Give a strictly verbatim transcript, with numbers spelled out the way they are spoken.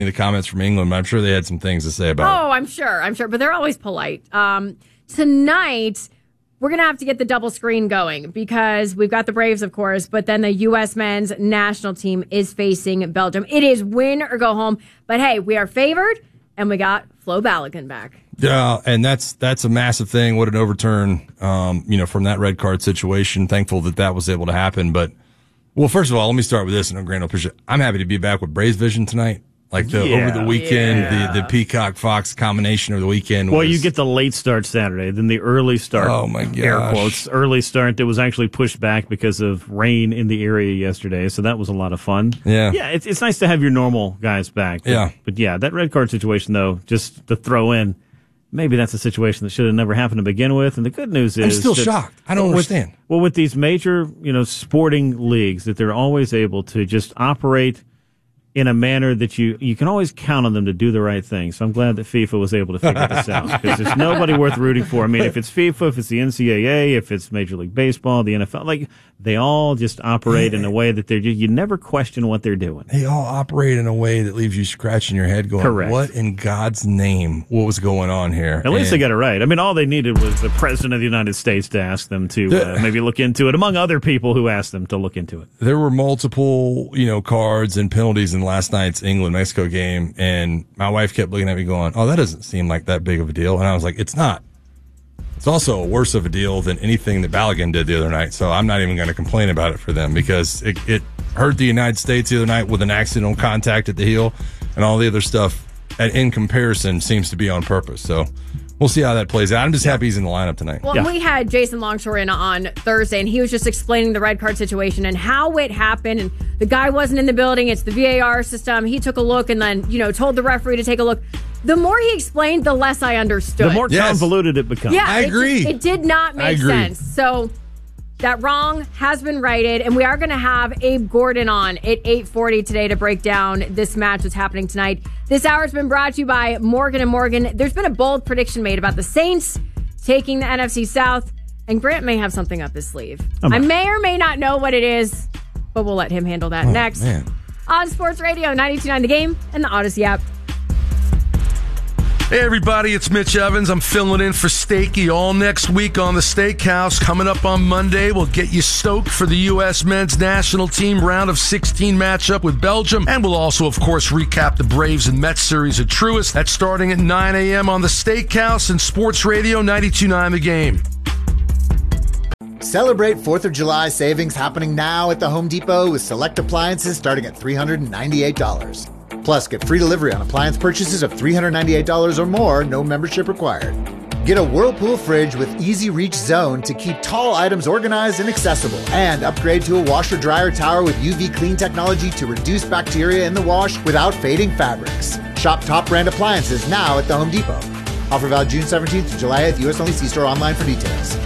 the comments from England, but I'm sure they had some things to say about it. Oh, I'm sure. I'm sure. But they're always polite. Um, tonight, we're going to have to get the double screen going because we've got the Braves, of course, but then the U S men's national team is facing Belgium. It is win or go home. But, hey, we are favored, and we got Flo Balogun back. Yeah, and that's that's a massive thing. What an overturn, um, you know, from that red card situation. Thankful that that was able to happen. But, well, first of all, let me start with this. And Grant, I'm happy to be back with Braves Vision tonight. Like the yeah, over the weekend, yeah. the, the Peacock Fox combination over the weekend. Was, well, you get the late start Saturday, then the early start. Oh my gosh. Air quotes, early start that was actually pushed back because of rain in the area yesterday. So that was a lot of fun. Yeah. Yeah, it's, it's nice to have your normal guys back. But, yeah. But yeah, that red card situation, though, just to throw in, maybe that's a situation that should have never happened to begin with. And the good news is, I'm still that, shocked. I don't well, understand. With, well, with these major, you know, sporting leagues, that they're always able to just operate in a manner that you, you can always count on them to do the right thing. So I'm glad that FIFA was able to figure this out because there's nobody worth rooting for. I mean, if it's FIFA, if it's the N C double A, if it's Major League Baseball, the N F L, like they all just operate in a way that they're just, you never question what they're doing. They all operate in a way that leaves you scratching your head going, Correct. What in God's name, what was going on here? At least and, they got it right. I mean, all they needed was the President of the United States to ask them to uh, maybe look into it, among other people who asked them to look into it. There were multiple, you know, cards and penalties in last night's England-Mexico game, and my wife kept looking at me going, oh, that doesn't seem like that big of a deal. And I was like, it's not. It's also worse of a deal than anything that Balogun did the other night, so I'm not even going to complain about it for them because it, it hurt the United States the other night with an accidental contact at the heel, and all the other stuff, in comparison, seems to be on purpose. So we'll see how that plays out. I'm just happy he's in the lineup tonight. Well, Yeah. we had Jason Longshore in on Thursday, and he was just explaining the red card situation and how it happened. And the guy wasn't in the building. It's the V A R system. He took a look and then, you know, told the referee to take a look. The more he explained, the less I understood. The more Yes. convoluted it becomes. yeah, I it agree. just- It, did not I make agree. sense. So that wrong has been righted, and we are going to have Abe Gordon on at eight forty today to break down this match that's happening tonight. This hour has been brought to you by Morgan and Morgan. There's been a bold prediction made about the Saints taking the N F C South, and Grant may have something up his sleeve. I'm I not. may or may not know what it is, but we'll let him handle that Oh, next. man. On Sports Radio ninety-two point nine The Game and the Odyssey app. Hey everybody, it's Mitch Evans. I'm filling in for Stakey all next week on the Steakhouse. Coming up on Monday, we'll get you stoked for the U S men's national team round of sixteen matchup with Belgium. And we'll also, of course, recap the Braves and Mets series at Truist. That's starting at nine a.m. on the Steakhouse and Sports Radio ninety-two point nine The Game. Celebrate fourth of July savings happening now at the Home Depot with select appliances starting at three hundred ninety-eight dollars. Plus, get free delivery on appliance purchases of three hundred ninety-eight dollars or more, no membership required. Get a Whirlpool fridge with Easy Reach Zone to keep tall items organized and accessible. And upgrade to a washer-dryer tower with U V clean technology to reduce bacteria in the wash without fading fabrics. Shop top brand appliances now at the Home Depot. Offer valid June seventeenth to July eighth, U S only. See store online for details.